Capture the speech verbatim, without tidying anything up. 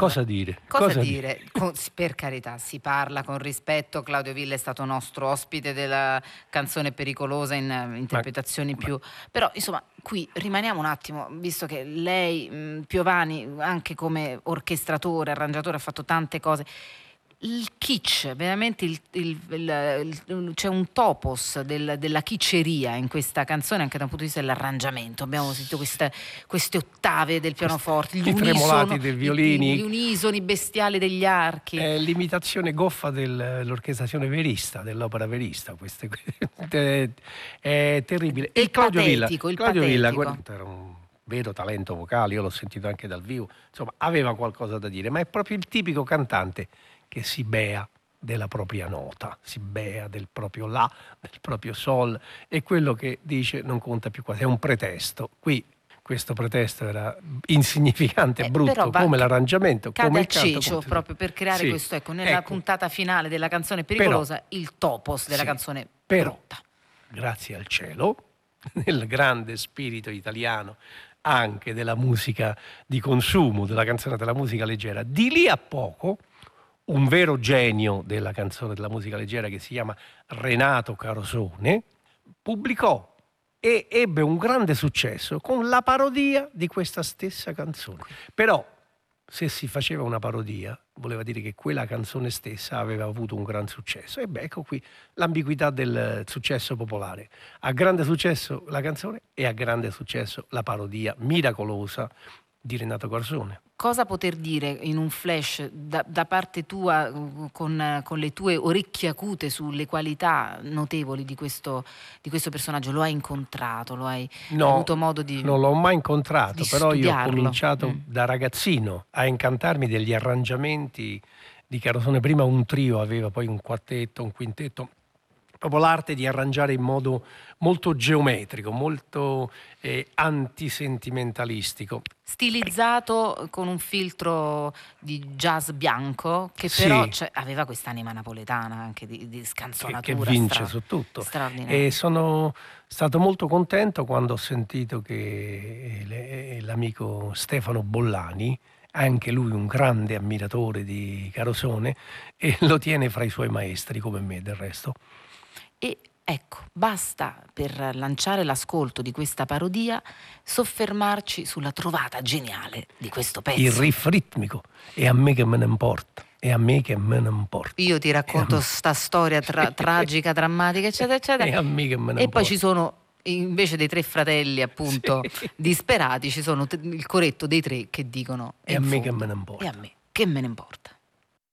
cosa dire? Cosa, cosa dire? dire? Con, per carità, si parla con rispetto. Claudio Villa è stato nostro ospite della canzone Pericolosa in uh, interpretazioni ma, più... Ma... Però, insomma, qui rimaniamo un attimo, visto che lei, mh, Piovani, anche come orchestratore, arrangiatore, ha fatto tante cose. Il kitsch, veramente il, il, il, il, c'è un topos del, della kitscheria in questa canzone, anche da un punto di vista dell'arrangiamento. Abbiamo sentito queste, queste ottave del pianoforte, gli i tremolati dei violini, gli unisoni bestiali degli archi. È l'imitazione goffa dell'orchestrazione verista, dell'opera verista. Queste, è, è terribile. Il e Claudio patetico, Villa, il Claudio Villa patetico. era un vero talento vocale, io l'ho sentito anche dal vivo, insomma aveva qualcosa da dire, ma è proprio il tipico cantante che si bea della propria nota, si bea del proprio la, del proprio sol, e quello che dice non conta più quasi, è un pretesto. Qui questo pretesto era insignificante, eh, brutto, va, come l'arrangiamento, come il canto. Ciccio, proprio per creare sì, questo, ecco, nella ecco, puntata finale della canzone Pericolosa, però, il topos della sì, canzone però, brutta. Grazie al cielo, nel grande spirito italiano, anche della musica di consumo, della canzone della musica leggera, di lì a poco un vero genio della canzone della musica leggera che si chiama Renato Carosone pubblicò e ebbe un grande successo con la parodia di questa stessa canzone. Però se si faceva una parodia voleva dire che quella canzone stessa aveva avuto un gran successo. E beh, ecco qui l'ambiguità del successo popolare. A grande successo la canzone e a grande successo la parodia miracolosa di Renato Carosone. Cosa poter dire in un flash da, da parte tua, con, con le tue orecchie acute, sulle qualità notevoli di questo, di questo personaggio? Lo hai incontrato? Lo hai no, avuto modo di non l'ho mai incontrato, però studiarlo. Io ho cominciato mm. da ragazzino a incantarmi degli arrangiamenti di Carosone. Prima un trio aveva, poi un quartetto, un quintetto. Proprio l'arte di arrangiare in modo molto geometrico, molto eh, antisentimentalistico. Stilizzato con un filtro di jazz bianco, che però sì, aveva quest'anima napoletana anche di, di scanzonatura. Che, che vince stra- su tutto. Straordinario. E sono stato molto contento quando ho sentito che le, l'amico Stefano Bollani, anche lui un grande ammiratore di Carosone, e lo tiene fra i suoi maestri, come me del resto. E ecco, basta per lanciare l'ascolto di questa parodia soffermarci sulla trovata geniale di questo pezzo. Il riff ritmico, e a me che me ne importa, e a me che me ne importa. Io ti racconto sta storia tra- tragica, drammatica, eccetera, eccetera. E a me che me ne e importa. Poi ci sono, invece dei tre fratelli appunto sì, disperati, ci sono t- il coretto dei tre che dicono e a me che me ne importa. E a me che me ne importa.